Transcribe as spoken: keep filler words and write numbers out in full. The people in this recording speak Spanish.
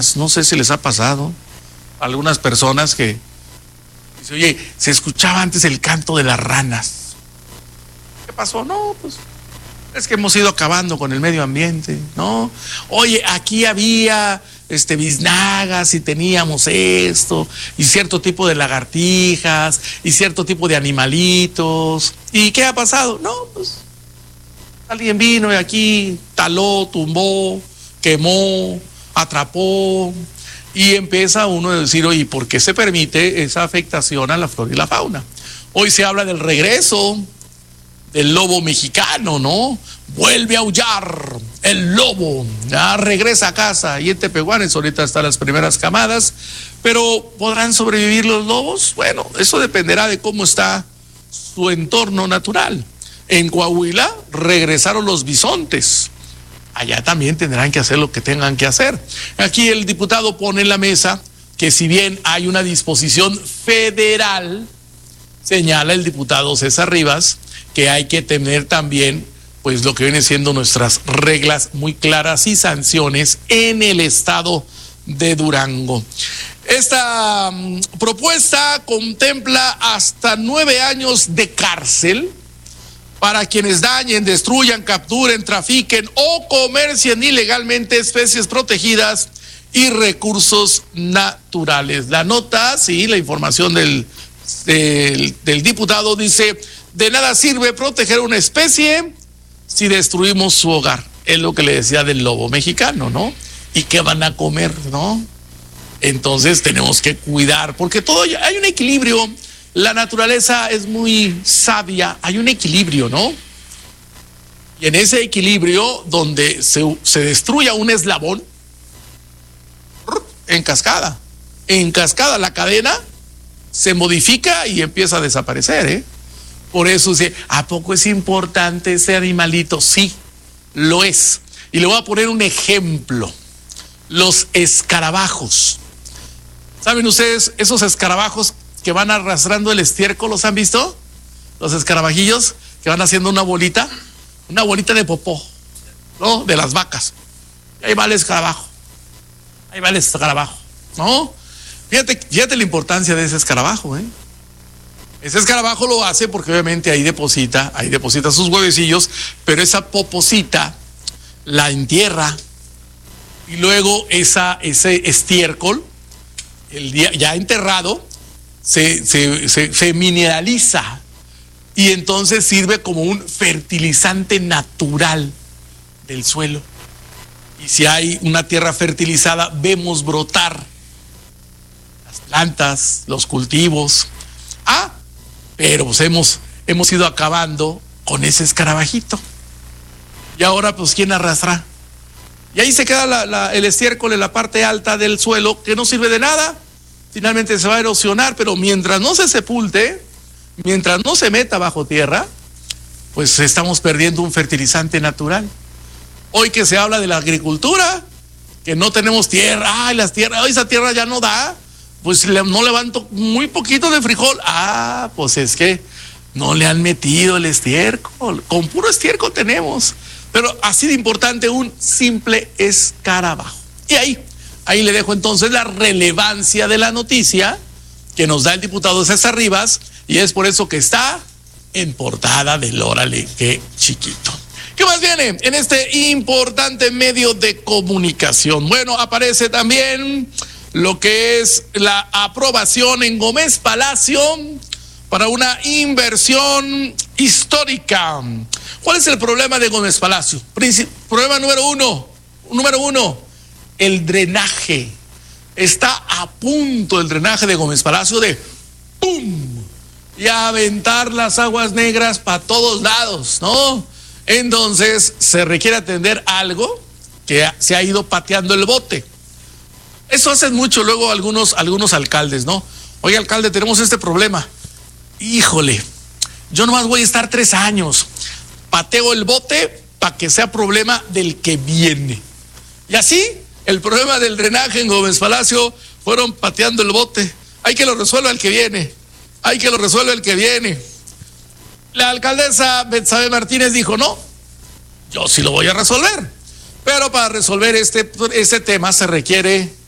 No sé si les ha pasado a algunas personas que dice, oye, se escuchaba antes el canto de las ranas. ¿Qué pasó? No, pues es que hemos ido acabando con el medio ambiente, ¿no? Oye, aquí había este biznagas y teníamos esto, y cierto tipo de lagartijas, y cierto tipo de animalitos. ¿Y qué ha pasado? No, pues alguien vino y aquí taló, tumbó, quemó, atrapó, y empieza uno a decir, oye, ¿por qué se permite esa afectación a la flora y la fauna? Hoy se habla del regreso del lobo mexicano, ¿no? Vuelve a aullar el lobo, ya regresa a casa. Y en Tepehuanes ahorita están las primeras camadas, pero ¿podrán sobrevivir los lobos? Bueno, eso dependerá de cómo está su entorno natural. En Coahuila regresaron los bisontes. Allá también tendrán que hacer lo que tengan que hacer. Aquí el diputado pone en la mesa que si bien hay una disposición federal, señala el diputado César Rivas, que hay que tener también pues lo que viene siendo nuestras reglas muy claras y sanciones en el estado de Durango. Esta um, propuesta contempla hasta nueve años de cárcel para quienes dañen, destruyan, capturen, trafiquen o comercien ilegalmente especies protegidas y recursos naturales. La nota, sí, la información del, del, del diputado dice: de nada sirve proteger una especie si destruimos su hogar. Es lo que le decía del lobo mexicano, ¿no? ¿Y qué van a comer, no? Entonces tenemos que cuidar, porque todo hay un equilibrio. La naturaleza es muy sabia, hay un equilibrio, ¿no? Y en ese equilibrio, donde se, se destruya un eslabón, en cascada, en cascada la cadena se modifica y empieza a desaparecer, ¿eh? Por eso dice, ¿a poco es importante ese animalito? Sí, lo es. Y le voy a poner un ejemplo. Los escarabajos. ¿Saben ustedes esos escarabajos que van arrastrando el estiércol? ¿Los han visto? Los escarabajillos que van haciendo una bolita, una bolita de popó, ¿no? De las vacas. Y ahí va el escarabajo. Ahí va el escarabajo, ¿no? Fíjate, fíjate la importancia de ese escarabajo, ¿eh? Ese escarabajo lo hace porque obviamente ahí deposita, ahí deposita sus huevecillos, pero esa poposita la entierra y luego esa, ese estiércol, el día ya enterrado, se, se, se, se mineraliza y entonces sirve como un fertilizante natural del suelo. Y si hay una tierra fertilizada, vemos brotar las plantas, los cultivos. Ah, pero pues hemos, hemos ido acabando con ese escarabajito. Y ahora, pues, ¿quién arrastra? Y ahí se queda la, la, el estiércol en la parte alta del suelo, que no sirve de nada. Finalmente se va a erosionar, pero mientras no se sepulte, mientras no se meta bajo tierra, pues estamos perdiendo un fertilizante natural. Hoy que se habla de la agricultura, que no tenemos tierra, ay, las tierras, esa tierra ya no da, pues no levanto muy poquito de frijol. Ah, pues es que no le han metido el estiércol, con puro estiércol tenemos. Pero así de importante un simple escarabajo. Y ahí, ahí le dejo entonces la relevancia de la noticia que nos da el diputado César Rivas, y es por eso que está en portada del Órale, qué chiquito. ¿Qué más viene en este importante medio de comunicación? Bueno, aparece también lo que es la aprobación en Gómez Palacio para una inversión histórica. ¿Cuál es el problema de Gómez Palacio? Princip- problema número uno, número uno, el drenaje. Está a punto el drenaje de Gómez Palacio de ¡pum! Y a aventar las aguas negras para todos lados, ¿no? Entonces se requiere atender algo que se ha ido pateando el bote. Eso hacen mucho luego algunos, algunos alcaldes, ¿no? Oye, alcalde, tenemos este problema. Híjole, yo nomás voy a estar tres años. Pateo el bote para que sea problema del que viene. Y así, el problema del drenaje en Gómez Palacio fueron pateando el bote. Hay que lo resuelva el que viene. Hay que lo resuelva el que viene. La alcaldesa Betsabe Martínez dijo, no, yo sí lo voy a resolver. Pero para resolver este, este tema se requiere